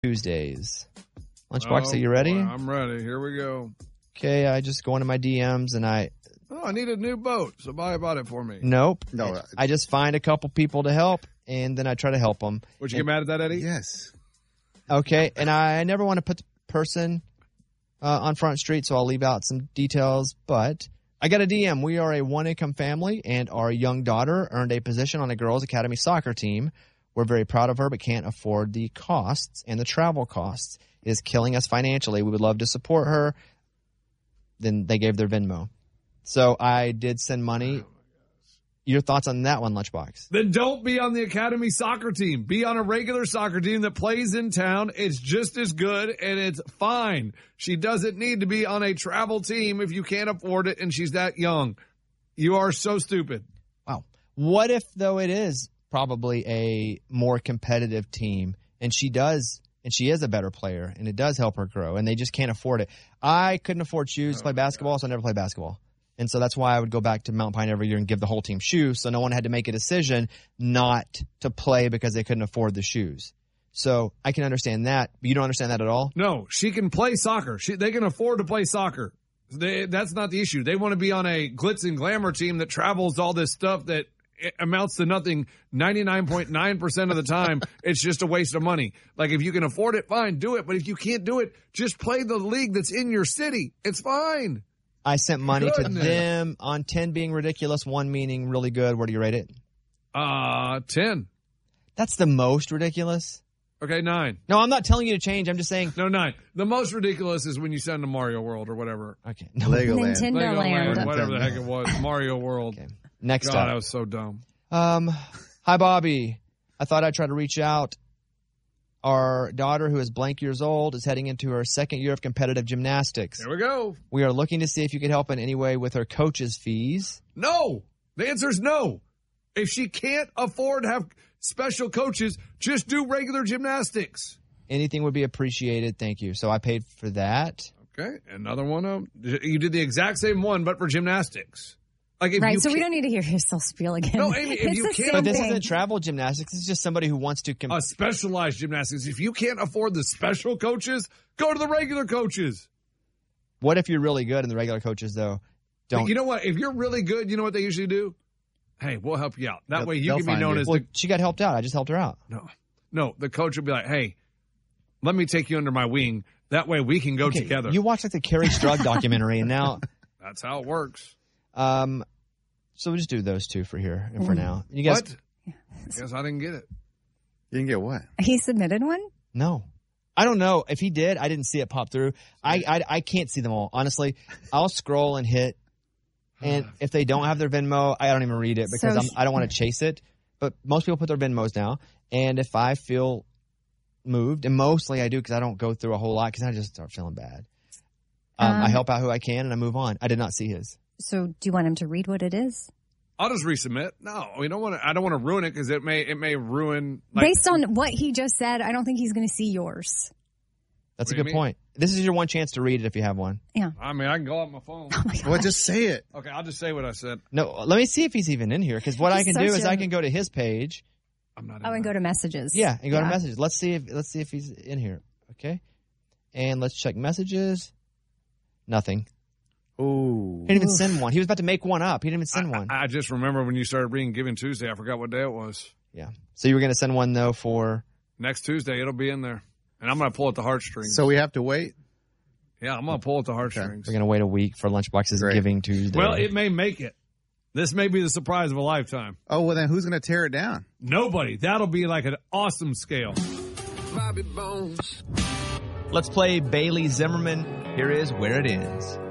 Tuesdays. Lunchbox, are you ready? Boy, I'm ready. Here we go. Okay, I just go into my DMs and I need a new boat, so buy about it for me. Nope. No. I just find a couple people to help, and then I try to help them. Would you get mad at that, Eddie? Yes. Okay, and I never want to put the person on Front Street, so I'll leave out some details, but I got a DM. We are a one-income family, and our young daughter earned a position on a girls' academy soccer team. We're very proud of her, but can't afford the costs and the travel costs. It is killing us financially. We would love to support her. Then they gave their Venmo. So I did send money. Your thoughts on that one, Lunchbox? Then don't be on the academy soccer team. Be on a regular soccer team that plays in town. It's just as good, and it's fine. She doesn't need to be on a travel team if you can't afford it, and she's that young. You are so stupid. Wow. What if, though, it is probably a more competitive team, and she is a better player, and it does help her grow, and they just can't afford it? I couldn't afford shoes to play basketball, so I never played basketball. And so that's why I would go back to Mount Pine every year and give the whole team shoes, so no one had to make a decision not to play because they couldn't afford the shoes. So I can understand that, but you don't understand that at all? No, she can play soccer. They can afford to play soccer. That's not the issue. They want to be on a glitz and glamour team that travels all this stuff that amounts to nothing 99.9% of the time. It's just a waste of money. Like, if you can afford it, fine, do it. But if you can't do it, just play the league that's in your city. It's fine. I sent money to them on 10 being ridiculous, 1 meaning really good. Where do you rate it? 10. That's the most ridiculous? Okay, 9. No, I'm not telling you to change. I'm just saying. No, 9. The most ridiculous is when you send to Mario World or whatever. Okay. No. Legoland. Nintendo Land. Whatever the heck it was. Mario World. Okay. Next God, up. that was so dumb. Hi, Bobby. I thought I'd try to reach out. Our daughter, who is blank years old, is heading into her second year of competitive gymnastics. There we go. We are looking to see if you could help in any way with her coach's fees. No. The answer is no. If she can't afford to have special coaches, just do regular gymnastics. Anything would be appreciated. Thank you. So I paid for that. Okay. Another one. You did the exact same one, but for gymnastics. Like, if Right, so we don't need to hear yourself spiel again. No, Amy, if you can't. But this isn't travel gymnastics. This is just somebody who wants to A specialized gymnastics. If you can't afford the special coaches, go to the regular coaches. What if you're really good and the regular coaches, though, don't? But you know what? If you're really good, you know what they usually do? Hey, we'll help you out. That way you can be known as Well, she got helped out. I just helped her out. No, the coach will be like, hey, let me take you under my wing. That way we can go together. You watched like the Carrie Strug documentary, and now that's how it works. So we'll just do those two for here and for now. You guys, What? I guess I didn't get it. You didn't get what? He submitted one? No. I don't know. If he did, I didn't see it pop through. I can't see them all. Honestly, I'll scroll and hit. And if they don't have their Venmo, I don't even read it because I don't want to chase it. But most people put their Venmos now. And if I feel moved, and mostly I do because I don't go through a whole lot because I just start feeling bad. I help out who I can and I move on. I did not see his. So do you want him to read what it is? I'll just resubmit. No, we don't want to. I don't want to ruin it because it may ruin. Based on what he just said, I don't think he's going to see yours. That's a good point. This is your one chance to read it if you have one. Yeah. I mean, I can go on my phone. Oh my God. Well, just say it. Okay, I'll just say what I said. No, let me see if he's even in here because what I can do is I can go to his page. I'm not. And go to messages. Yeah, and go to messages. Let's see if he's in here. Okay, and let's check messages. Nothing. Ooh. He didn't even send one. He was about to make one up. He didn't even send one. I just remember when you started reading Giving Tuesday, I forgot what day it was. Yeah. So you were going to send one, though, for? Next Tuesday, it'll be in there. And I'm going to pull at the heartstrings. So we have to wait? Yeah, I'm going to pull at the heartstrings. We're going to wait a week for Lunchbox's Giving Tuesday. Well, it may make it. This may be the surprise of a lifetime. Oh, well, then who's going to tear it down? Nobody. That'll be like an awesome scale. Bobby Bones. Let's play Bailey Zimmerman. Here is Where It Is.